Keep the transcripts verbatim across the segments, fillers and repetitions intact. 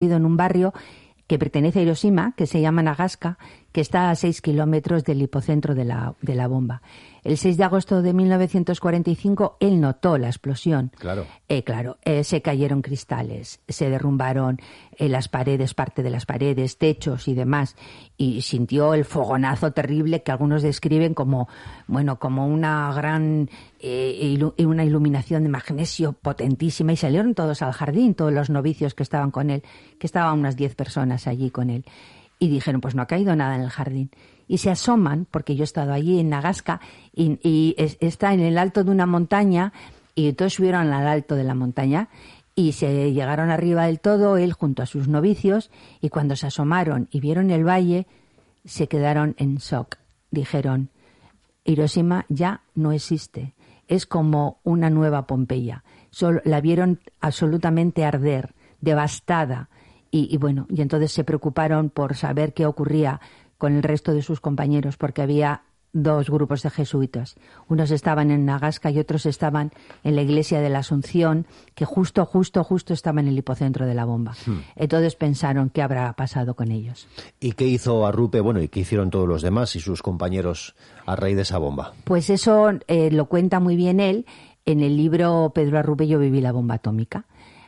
en un barrio que pertenece a Hiroshima, que se llama Nagaska, que está a seis kilómetros del hipocentro de la, de la bomba. El seis de agosto de mil novecientos cuarenta y cinco, él notó la explosión. Claro. Eh, claro, eh, se cayeron cristales, se derrumbaron eh, las paredes, parte de las paredes, techos y demás, y sintió el fogonazo terrible que algunos describen como, bueno, como una gran, eh, ilu- una iluminación de magnesio potentísima, y salieron todos al jardín, todos los novicios que estaban con él, que estaban unas diez personas allí con él. Y dijeron, pues no ha caído nada en el jardín. Y se asoman, porque yo he estado allí en Nagaska, y, y es, está en el alto de una montaña, y todos subieron al alto de la montaña, y se llegaron arriba del todo, él junto a sus novicios, y cuando se asomaron y vieron el valle, se quedaron en shock. Dijeron, Hiroshima ya no existe, es como una nueva Pompeya. Solo, la vieron absolutamente arder, devastada. Y, y bueno, y entonces se preocuparon por saber qué ocurría con el resto de sus compañeros, porque había dos grupos de jesuitas. Unos estaban en Nagaska y otros estaban en la iglesia de la Asunción, que justo, justo, justo estaba en el hipocentro de la bomba. Hmm. Entonces pensaron qué habrá pasado con ellos. ¿Y qué hizo Arrupe, bueno, y qué hicieron todos los demás y sus compañeros a raíz de esa bomba? Pues eso eh, lo cuenta muy bien él en el libro Pedro Arrupe, Yo viví la bomba atómica.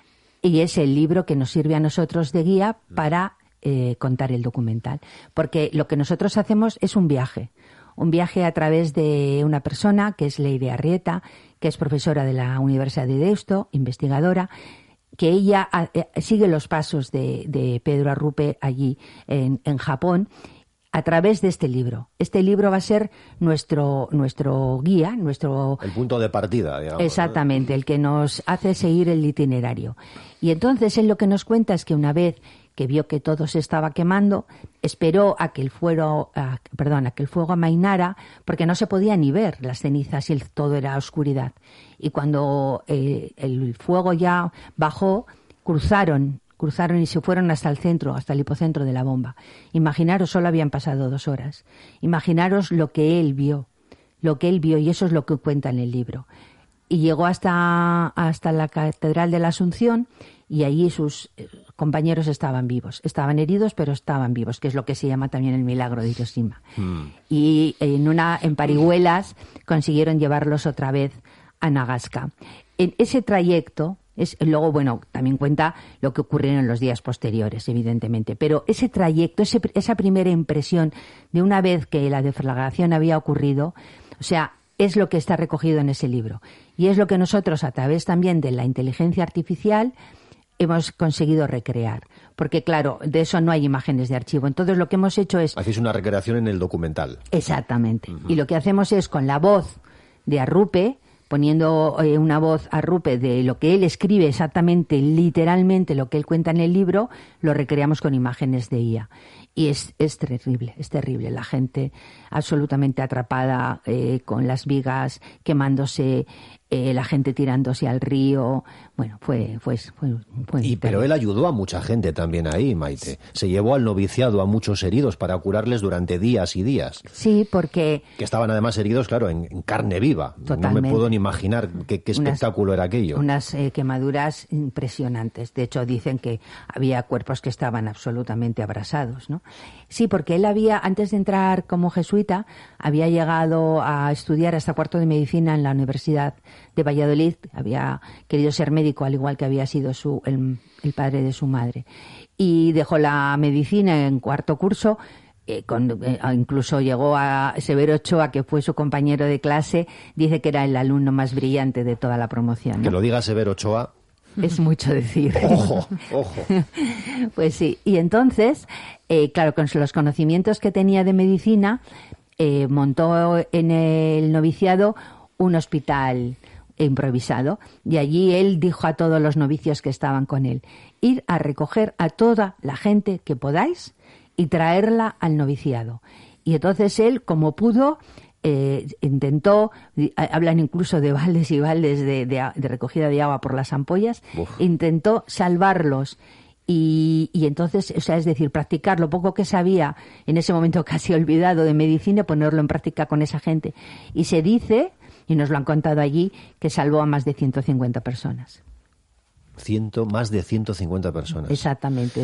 Y es el libro que nos sirve a nosotros de guía para eh, contar el documental. Porque lo que nosotros hacemos es un viaje. Un viaje a través de una persona que es Leire Arrieta, que es profesora de la Universidad de Deusto, investigadora, que ella eh, sigue los pasos de, de Pedro Arrupe allí en, en Japón, a través de este libro. Este libro va a ser nuestro nuestro guía, nuestro... El punto de partida, digamos. Exactamente, el que nos hace seguir el itinerario. Y entonces él lo que nos cuenta es que una vez que vio que todo se estaba quemando, esperó a que el fuego, a, perdón, a que el fuego amainara, porque no se podía ni ver las cenizas y el, todo era oscuridad. Y cuando eh, el fuego ya bajó, cruzaron Cruzaron y se fueron hasta el centro, hasta el hipocentro de la bomba. Imaginaros, solo habían pasado dos horas. Imaginaros lo que él vio, lo que él vio, y eso es lo que cuenta en el libro. Y llegó hasta, hasta la Catedral de la Asunción, y allí sus compañeros estaban vivos. Estaban heridos, pero estaban vivos, que es lo que se llama también el milagro de Hiroshima. Mm. Y en una, en parihuelas consiguieron llevarlos otra vez a Nagaska. En ese trayecto, es, luego, bueno, también cuenta lo que ocurrió en los días posteriores, evidentemente, pero ese trayecto, ese, esa primera impresión de una vez que la deflagración había ocurrido, o sea, es lo que está recogido en ese libro. Y es lo que nosotros, a través también de la inteligencia artificial, hemos conseguido recrear. Porque, claro, de eso no hay imágenes de archivo. Entonces, lo que hemos hecho es... Hacéis una recreación en el documental. Exactamente. Uh-huh. Y lo que hacemos es, con la voz de Arrupe, poniendo eh, una voz a Arrupe de lo que él escribe exactamente, literalmente lo que él cuenta en el libro, lo recreamos con imágenes de I A. Y es, es terrible, es terrible. La gente absolutamente atrapada eh, con las vigas, quemándose, eh, la gente tirándose al río. Bueno, fue... fue, fue, fue y Pero él ayudó a mucha gente también ahí, Maite. Se llevó al noviciado a muchos heridos para curarles durante días y días. Sí, porque... Que estaban además heridos, claro, en, en carne viva. Totalmente. No me puedo ni imaginar qué, qué espectáculo unas, era aquello. Unas eh, quemaduras impresionantes. De hecho, dicen que había cuerpos que estaban absolutamente abrasados, ¿no? Sí, porque él había, antes de entrar como jesuita, había llegado a estudiar hasta cuarto de medicina en la Universidad de Valladolid. Había querido ser médico, al igual que había sido su, el, el padre de su madre. Y dejó la medicina en cuarto curso. Eh, con, eh, incluso llegó a Severo Ochoa, que fue su compañero de clase, dice que era el alumno más brillante de toda la promoción, ¿no? Que lo diga Severo Ochoa. Es mucho decir. Ojo, ojo. Pues sí. Y entonces, eh, claro, con los conocimientos que tenía de medicina, eh, montó en el noviciado un hospital improvisado. Y allí él dijo a todos los novicios que estaban con él, ir a recoger a toda la gente que podáis y traerla al noviciado. Y entonces él, como pudo, eh, intentó, hablan incluso de baldes y baldes de, de, de recogida de agua por las ampollas, Uf. intentó salvarlos. Y, y entonces, o sea, es decir, practicar lo poco que sabía, en ese momento casi olvidado de medicina, ponerlo en práctica con esa gente. Y se dice, y nos lo han contado allí, que salvó a más de ciento cincuenta personas. Ciento, más de ciento cincuenta personas. Exactamente.